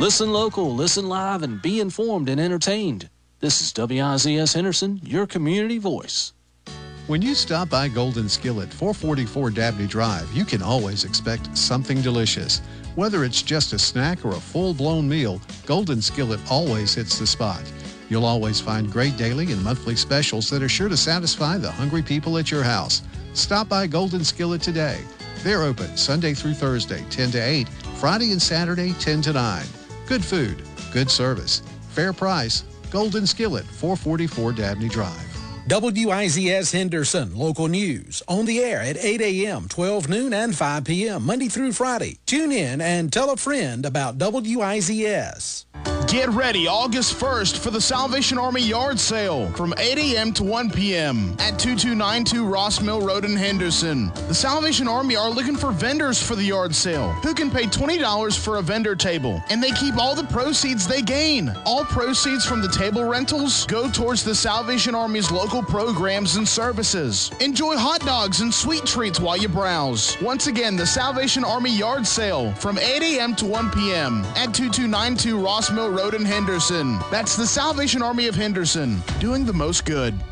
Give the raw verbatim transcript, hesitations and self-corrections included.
Listen local, listen live, and be informed and entertained. This is W I Z S Henderson, your community voice. When you stop by Golden Skillet, four forty-four Dabney Drive, you can always expect something delicious. Whether it's just a snack or a full-blown meal, Golden Skillet always hits the spot. You'll always find great daily and monthly specials that are sure to satisfy the hungry people at your house. Stop by Golden Skillet today. They're open Sunday through Thursday, ten to eight, Friday and Saturday, ten to nine. Good food, good service, fair price. Golden Skillet, four forty-four Dabney Drive. W I Z S Henderson, local news, on the air at eight a.m., twelve noon, and five p.m., Monday through Friday. Tune in and tell a friend about W I Z S. Get ready August first for the Salvation Army Yard Sale from eight a.m. to one p.m. at twenty-two ninety-two Ross Mill Road in Henderson. The Salvation Army are looking for vendors for the yard sale who can pay twenty dollars for a vendor table, and they keep all the proceeds they gain. All proceeds from the table rentals go towards the Salvation Army's local programs and services. Enjoy hot dogs and sweet treats while you browse. Once again, the Salvation Army Yard Sale from eight a.m. to one p.m. at twenty-two ninety-two Ross Mill Road in Henderson. That's the Salvation Army of Henderson, doing the most good.